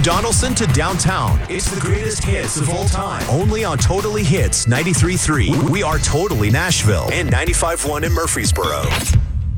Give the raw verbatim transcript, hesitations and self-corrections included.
Donaldson to downtown, it's the greatest hits of all time. Only on Totally Hits ninety-three point three. We are Totally Nashville and ninety-five point one in Murfreesboro.